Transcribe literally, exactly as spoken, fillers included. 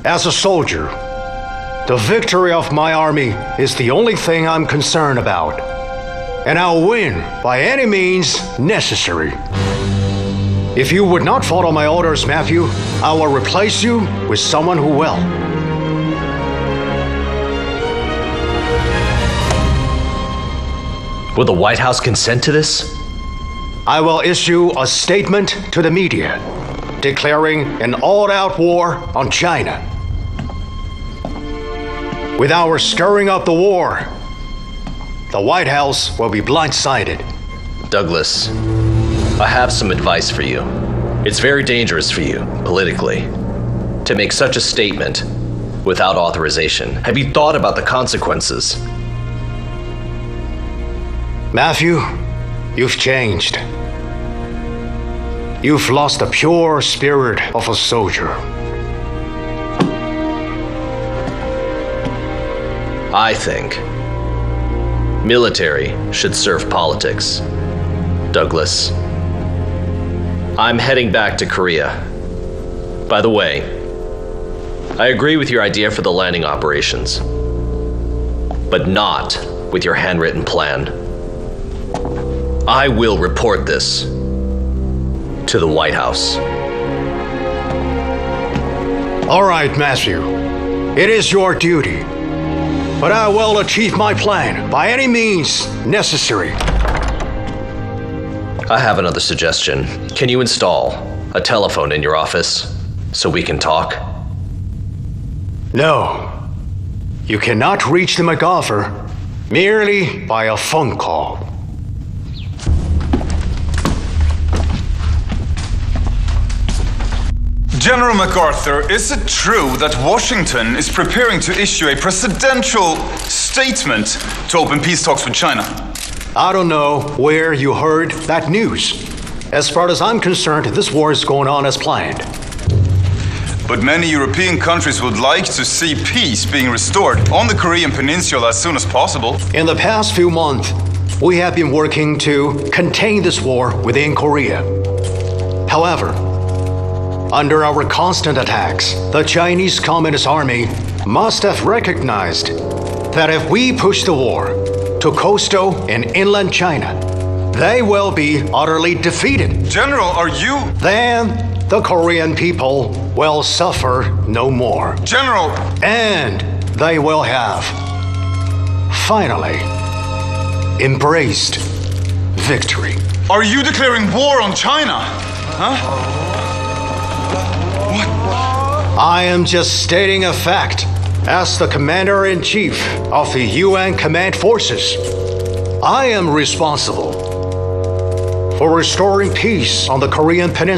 As a soldier, the victory of my army is the only thing I'm concerned about. And I'll win by any means necessary. If you would not follow my orders, Matthew, I will replace you with someone who will. Will the White House consent to this? I will issue a statement to the media declaring an all-out war on China. With our stirring up the war, the White House will be blindsided. Douglas, I have some advice for you. It's very dangerous for you, politically, to make such a statement without authorization. Have you thought about the consequences? Matthew, you've changed. You've lost the pure spirit of a soldier. I think military should serve politics. Douglas, I'm heading back to Korea. By the way, I agree with your idea for the landing operations, but not with your handwritten plan. I will report this to the White House. All right, Matthew. It is your duty. But I will achieve my plan by any means necessary. I have another suggestion. Can you install a telephone in your office so we can talk? No. You cannot reach the MacArthur merely by a phone call. General MacArthur, is it true that Washington is preparing to issue a presidential statement to open peace talks with China? I don't know where you heard that news. As far as I'm concerned, this war is going on as planned. But many European countries would like to see peace being restored on the Korean Peninsula as soon as possible. In the past few months, we have been working to contain this war within Korea. However, under our constant attacks, the Chinese Communist Army must have recognized that if we push the war to coastal and inland China, they will be utterly defeated. General, are you... Then the Korean people will suffer no more. General... And they will have, finally, embraced victory. Are you declaring war on China? Huh? I am just stating a fact as the Commander-in-Chief of the U N Command Forces. I am responsible for restoring peace on the Korean Peninsula.